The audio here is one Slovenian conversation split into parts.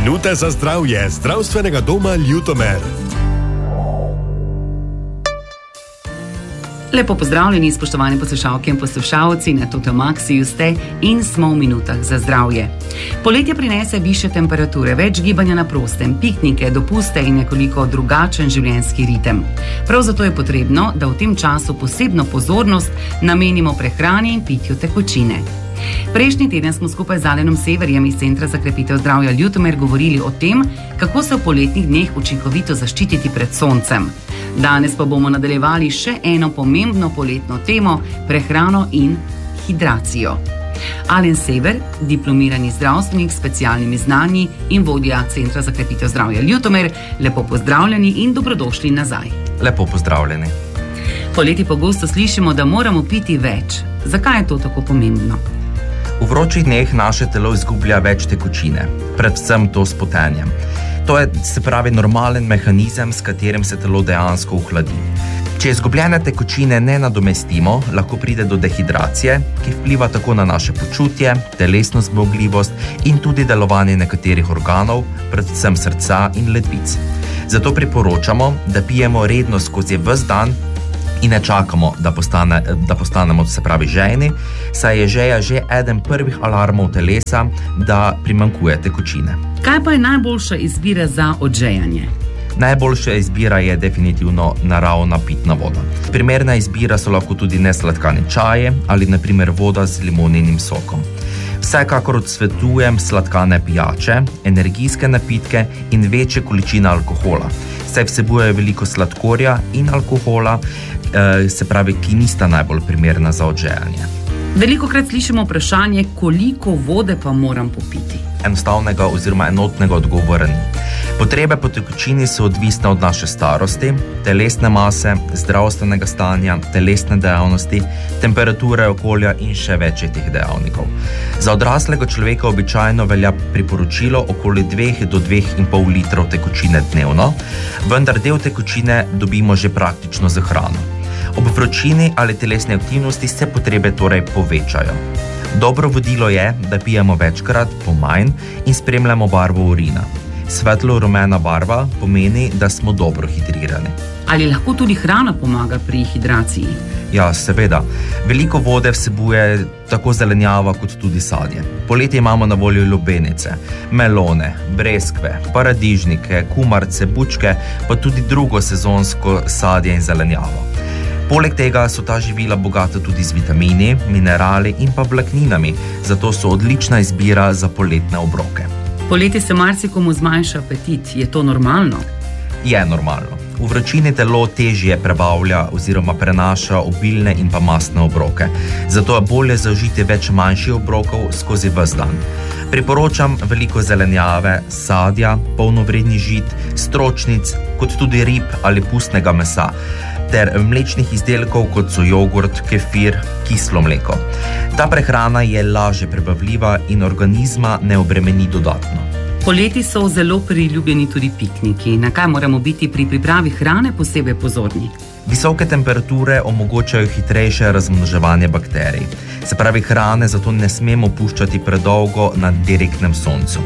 Minute za zdravje zdravstvenega doma Ljutomer. Lepo pozdravljeni, spoštovani poslušalke in poslušalci, na Toto Maxiju ste in smo v minutah za zdravje. Poletje prinese višje temperature, več gibanja na prostem, piknike, dopuste in nekoliko drugačen življenjski ritem. Prav zato je potrebno, da v tem času posebno pozornost namenimo prehrani in pitju tekočine. Prejšnji teden smo skupaj z Alenom Severjem iz Centra za krepitev zdravja Ljutomer govorili o tem, kako se v poletnih dneh učinkovito zaščititi pred soncem. Danes pa bomo nadaljevali še eno pomembno poletno temo, prehrano in hidracijo. Alen Sever, diplomirani zdravstvenik s specialnimi znanji in vodja Centra za krepitev zdravja Ljutomer, lepo pozdravljeni in dobrodošli nazaj. Lepo pozdravljeni. Poleti pogosto slišimo, da moramo piti več. Zakaj je to tako pomembno? V vročih dneh naše telo izgublja več tekočine, predvsem to s potenjem. To je, se pravi, normalen mehanizem, s katerim se telo dejansko ohladi. Če izgubljene tekočine ne nadomestimo, lahko pride do dehidracije, ki vpliva tako na naše počutje, telesno zmogljivost in tudi delovanje nekaterih organov, predvsem srca in ledvic. Zato priporočamo, da pijemo redno skozi ves dan in ne čakamo, da postanemo, se pravi, žejni, saj je žeja že eden prvih alarmov telesa, da primanjkuje tekočine. Kaj pa je najboljša izbira za odžejanje? Najboljša izbira je definitivno naravna pitna voda. Primerna izbira so lahko tudi nesladkani čaji ali na primer voda z limoninim sokom. Vsekakor odsvetujem sladkane pijače, energijske napitke in večje količine alkohola, saj vsebujejo veliko sladkorja in alkohola, se pravi, ki nista najbolj primerna za odžejanje. Velikokrat slišimo vprašanje, koliko vode pa moram popiti. Enostavnega oziroma enotnega odgovora ni. Potrebe po tekočini so odvisne od naše starosti, telesne mase, zdravstvenega stanja, telesne dejavnosti, temperature okolja in še več teh dejavnikov. Za odraslega človeka običajno velja priporočilo okoli 2 do 2,5 litrov tekočine dnevno, vendar del tekočine dobimo že praktično z hrano. Ob vročini ali telesni aktivnosti se potrebe torej povečajo. Dobro vodilo je, da pijemo večkrat po manj in spremljamo barvo urina. Svetlo-rumena barva pomeni, da smo dobro hidrirani. Ali lahko tudi hrana pomaga pri hidraciji? Ja, seveda. Veliko vode vsebuje tako zelenjava kot tudi sadje. Poleti imamo na voljo lubenice, melone, breskve, paradižnike, kumarce, bučke, pa tudi drugo sezonsko sadje in zelenjavo. Poleg tega so ta živila bogata tudi z vitamini, minerali in pa vlakninami, zato so odlična izbira za poletne obroke. Poleti se marsikomu zmanjša apetit. Je to normalno? Je normalno. V vročini telo težje prebavlja oziroma prenaša obilne in pa mastne obroke. Zato je bolje zaužiti več manjših obrokov skozi ves dan. Priporočam veliko zelenjave, sadja, polnovrednih žit, stročnic, kot tudi rib ali pustnega mesa, ter mlečnih izdelkov, kot so jogurt, kefir, kislo mleko. Ta prehrana je lažje prebavljiva in organizma ne obremeni dodatno. Poleti so zelo priljubljeni tudi pikniki. Na kaj moramo biti pri pripravi hrane posebej pozorni? Visoke temperature omogočajo hitrejše razmnoževanje bakterij. Se pravi, hrane zato ne smemo puščati predolgo na direktnem soncu.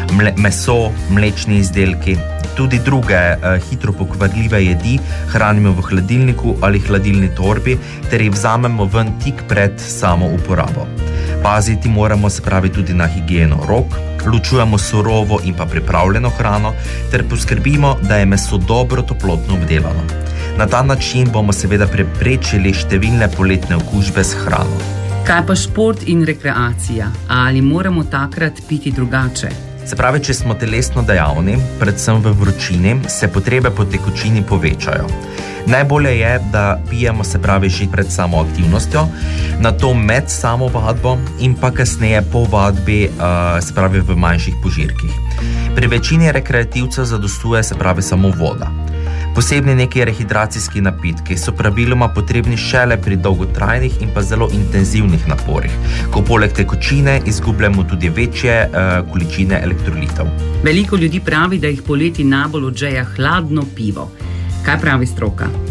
Meso, mlečni izdelki, tudi druge hitro pokvarljive jedi hranimo v hladilniku ali hladilni torbi ter jih vzamemo ven tik pred samo uporabo. Paziti moramo, se pravi, tudi na higieno rok, ločujemo surovo in pa pripravljeno hrano ter poskrbimo, da je meso dobro toplotno obdelano. Na ta način bomo seveda preprečili številne poletne okužbe s hrano. Kaj pa šport in rekreacija? Ali moramo takrat piti drugače? Se pravi, če smo telesno dejavni, predvsem v vročini, se potrebe po tekočini povečajo. Najbolje je, da pijemo, se pravi, že pred samo aktivnostjo, nato med samo vadbo in pa kasneje po vadbi, se pravi, v manjših požirkih. Pri večini rekreativcev zadostuje, se pravi, samo voda. Posebni neki rehidracijski napitki so praviloma potrebni šele pri dolgotrajnih in pa zelo intenzivnih naporih, ko poleg tekočine izgubljamo tudi večje količine elektrolitov. Veliko ljudi pravi, da jih poleti najbolj odžeja hladno pivo. Kaj pravi stroka?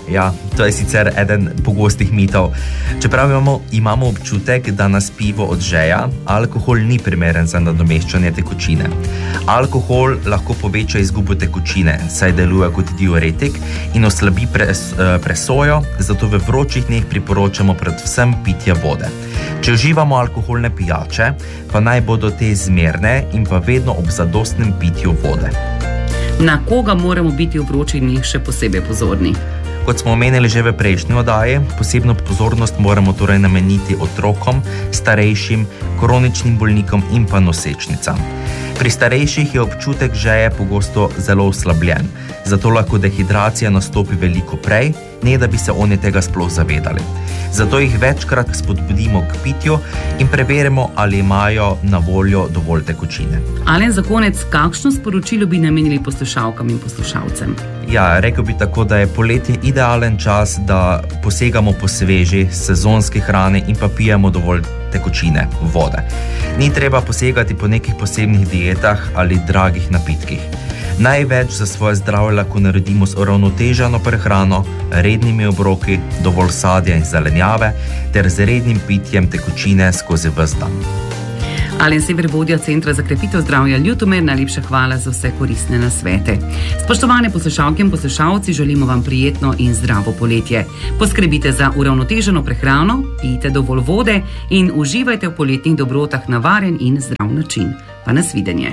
Ja, to je sicer eden pogostih mitov. Čeprav imamo občutek, da nas pivo odžeja, alkohol ni primeren za nadomeščanje tekočine. Alkohol lahko poveča izgubo tekočine, saj deluje kot diuretik in oslabi presojo, zato v vročih dneh priporočamo predvsem pitje vode. Če uživamo alkoholne pijače, pa naj bodo te zmerne in pa vedno ob zadostnem pitju vode. Na koga moramo biti v vročih dneh še posebej pozorni? Kot smo omenili že v prejšnji oddaji, posebno pozornost moramo torej nameniti otrokom, starejšim, kroničnim bolnikom in pa nosečnicam. Pri starejših je občutek žeje pogosto zelo oslabljen, zato lahko dehidracija nastopi veliko prej, ne da bi se oni tega sploh zavedali. Zato jih večkrat spodbudimo k pitju in preverimo, ali imajo na voljo dovolj tekočine. Alen, za konec, kakšno sporočilo bi namenili poslušalkam in poslušalcem? Ja, rekel bi tako, da je poletje idealen čas, da posegamo po sveži, sezonski hrani in pa pijemo dovolj tekočine, vode. Ni treba posegati po nekih posebnih dietah ali dragih napitkih. Največ za svoje zdravje lahko naredimo z uravnoteženo prehrano, rednimi obroki, dovolj sadja in zelenjave ter z rednim pitjem tekočine skozi ves dan. Alen Sever, vodja Centra za krepitev zdravja Ljutomer, najlepša hvala za vse koristne nasvete. Spoštovane poslušalke in poslušalci, želimo vam prijetno in zdravo poletje. Poskrbite za uravnoteženo prehrano, pijte dovolj vode in uživajte v poletnih dobrotah na varen in zdrav način. Pa nasvidenje.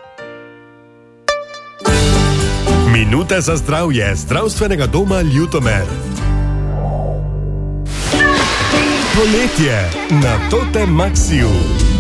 Minute za zdravje zdravstvenega doma Ljutomer. Poletje na Totem Maxiju.